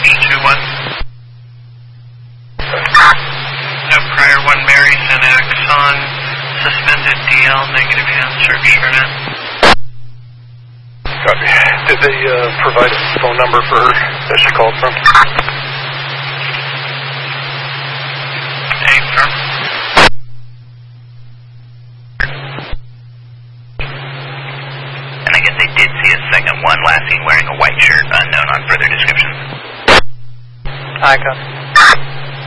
March 2-1. No prior 1 Mary, send Axon, suspended DL, negative hand search turn-in. Copy. Did they provide a phone number for her that she called from? Affirm. And I guess they did see a second one last seen wearing a white shirt, unknown on further description. Icon.